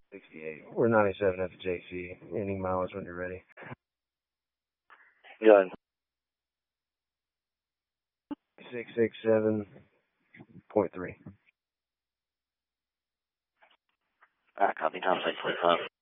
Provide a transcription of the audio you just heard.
68. We're 97 at the JC. Ending mileage when you're ready. Good. 667.3. Copy, Tom 645.